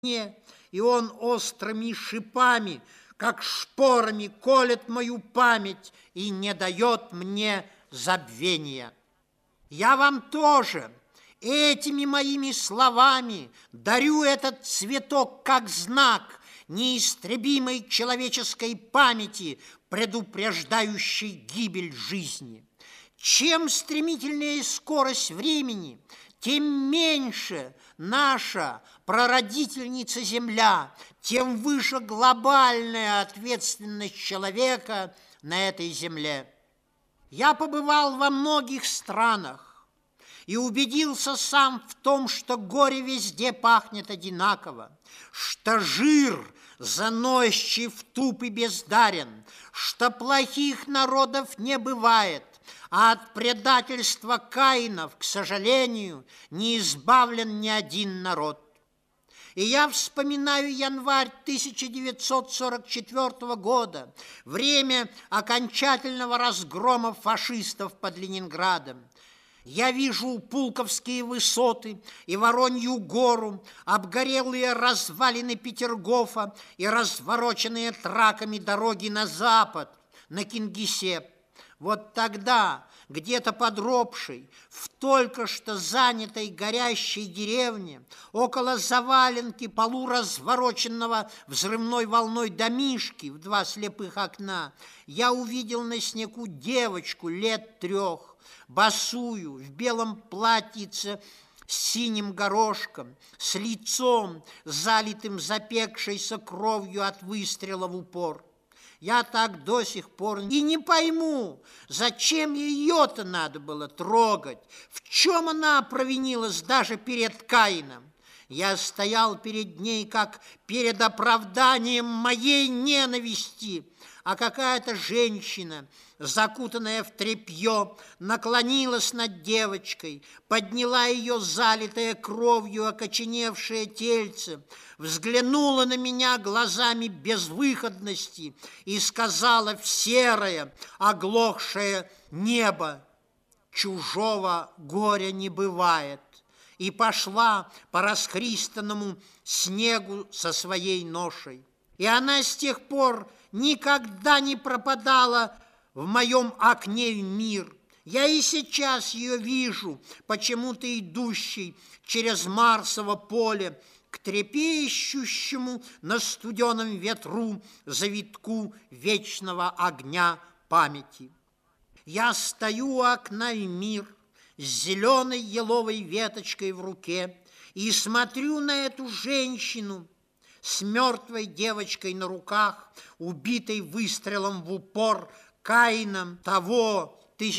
и он острыми шипами, как шпорами, колет мою память и не дает мне забвения. Я вам тоже этими моими словами дарю этот цветок как знак неистребимой человеческой памяти, предупреждающей гибель жизни. Чем стремительнее скорость времени, тем меньше наша прародительница Земля, тем выше глобальная ответственность человека на этой земле. Я побывал во многих странах и убедился сам в том, что горе везде пахнет одинаково, что жир заносчив, туп и бездарен, что плохих народов не бывает, а от предательства Каинов, к сожалению, не избавлен ни один народ. И я вспоминаю январь 1944 года, время окончательного разгрома фашистов под Ленинградом. Я вижу Пулковские высоты и Воронью гору, обгорелые развалины Петергофа и развороченные траками дороги на запад, на Кингисепп. Вот тогда, где-то под Ропшей, в только что занятой горящей деревне, около заваленки полуразвороченного взрывной волной домишки в 2 слепых окна, я увидел на снегу девочку лет 3, босую, в белом платьице с синим горошком, с лицом, залитым запекшейся кровью от выстрела в упор. Я так до сих пор и не пойму, зачем ее-то надо было трогать, в чем она провинилась даже перед Каином. Я стоял перед ней, как перед оправданием моей ненависти, а какая-то женщина, закутанная в тряпье, наклонилась над девочкой, подняла ее залитое кровью окоченевшее тельце, взглянула на меня глазами безвыходности и сказала в серое, оглохшее небо: «Чужого горя не бывает», и пошла по расхристанному снегу со своей ношей. И она с тех пор никогда не пропадала в моем окне в мир. Я и сейчас ее вижу, почему-то идущей через Марсово поле к трепещущему на студеном ветру завитку вечного огня памяти. Я стою у окна в мир с зеленой еловой веточкой в руке и смотрю на эту женщину с мертвой девочкой на руках, убитой выстрелом в упор Каином того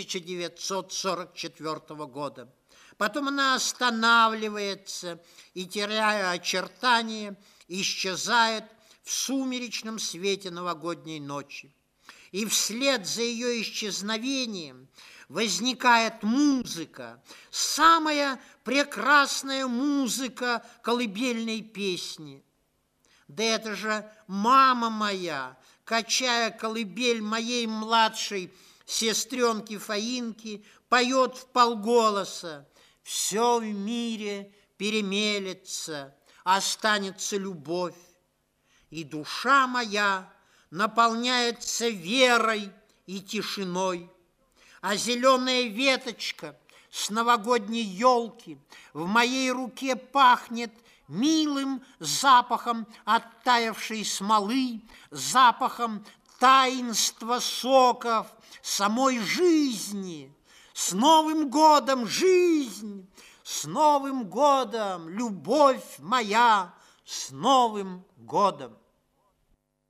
1944 года. Потом она останавливается и, теряя очертания, исчезает в сумеречном свете новогодней ночи. И вслед за ее исчезновением возникает музыка, самая прекрасная музыка колыбельной песни. Да это же мама моя, качая колыбель моей младшей сестренки Фаинки, поет вполголоса: «Все в мире перемелется, останется любовь». И душа моя наполняется верой и тишиной, а зеленая веточка с новогодней елки в моей руке пахнет милым запахом оттаявшей смолы, запахом таинства соков самой жизни. С Новым годом, жизнь! С Новым годом, любовь моя! С Новым годом!